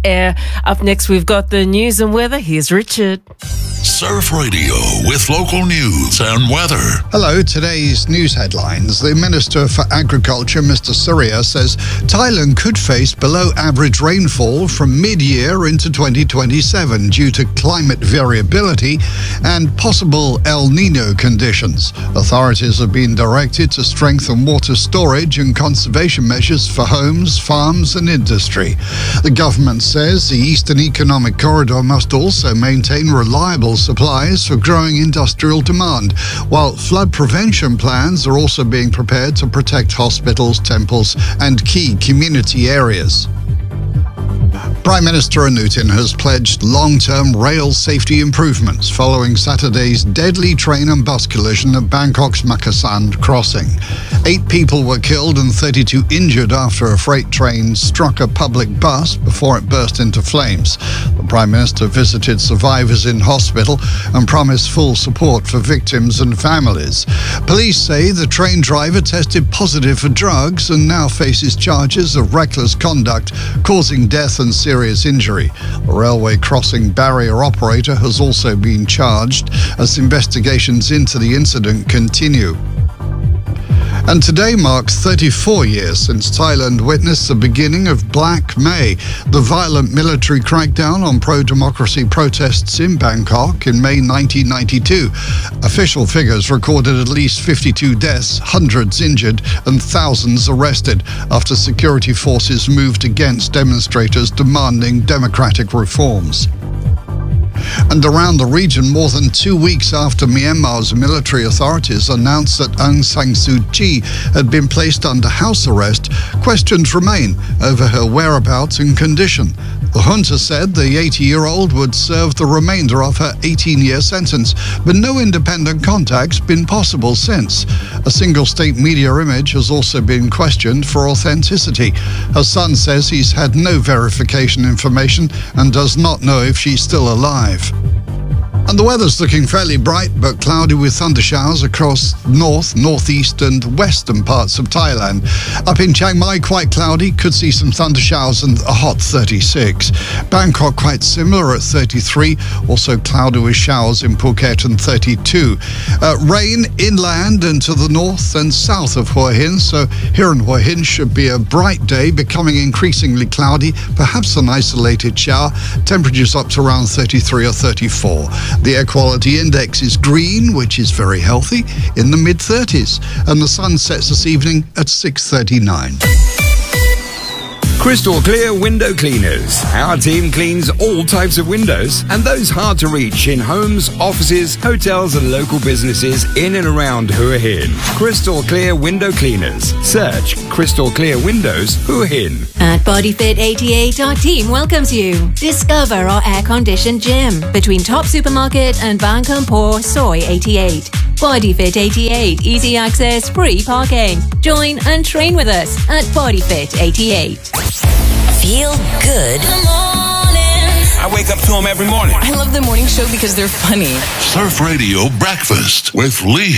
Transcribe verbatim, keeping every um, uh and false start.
air. Up next, we've got the news and weather. Here's Richard. Surf Radio with local news and weather. Hello, today's news headlines. The Minister for Agriculture, Mister Surya, says Thailand could face below average rainfall from mid-year into twenty twenty-seven due to climate variability and possible El Nino conditions. Authorities have been directed to strengthen water storage and conservation measures for homes, farms and industry. The government says the Eastern Economic Corridor must also maintain reliable supplies for growing industrial demand, while flood prevention plans are also being prepared to protect hospitals, temples and key community areas. Prime Minister Anutin has pledged long-term rail safety improvements following Saturday's deadly train and bus collision at Bangkok's Makassan crossing. Eight people were killed and thirty-two injured after a freight train struck a public bus before it burst into flames. The Prime Minister visited survivors in hospital and promised full support for victims and families. Police say the train driver tested positive for drugs and now faces charges of reckless conduct causing death and serious injury. The railway crossing barrier operator has also been charged as investigations into the incident continue. And today marks thirty-four years since Thailand witnessed the beginning of Black May, the violent military crackdown on pro-democracy protests in Bangkok in May nineteen ninety-two. Official figures recorded at least fifty-two deaths, hundreds injured and thousands arrested after security forces moved against demonstrators demanding democratic reforms. And around the region, more than two weeks after Myanmar's military authorities announced that Aung San Suu Kyi had been placed under house arrest, questions remain over her whereabouts and condition. The junta said the eighty-year-old would serve the remainder of her eighteen-year sentence, but no independent contact's been possible since. A single-state media image has also been questioned for authenticity. Her son says he's had no verification information and does not know if she's still alive. And the weather's looking fairly bright but cloudy with thundershowers across north, northeast and western parts of Thailand. Up in Chiang Mai, quite cloudy, could see some thundershowers and a hot thirty-six. Bangkok quite similar at thirty-three, also cloudy with showers in Phuket and thirty-two. Uh, rain inland and to the north and south of Hua Hin, so here in Hua Hin should be a bright day, becoming increasingly cloudy, perhaps an isolated shower. Temperatures up to around thirty-three or thirty-four. The air quality index is green, which is very healthy, in the mid thirties. And the sun sets this evening at six thirty-nine. Crystal Clear Window Cleaners. Our team cleans all types of windows and those hard to reach in homes, offices, hotels and local businesses in and around Hua Hin. Crystal Clear Window Cleaners. Search Crystal Clear Windows Hua Hin. At Bodyfit eighty-eight, our team welcomes you. Discover our air-conditioned gym between Top Supermarket and Bang Kampor Soy eighty-eight. Bodyfit eighty-eight, easy access, free parking. Join and train with us at Bodyfit eighty-eight. Feel good. Good morning. I wake up to them every morning. I love the morning show because they're funny. Surf Radio Breakfast with Lee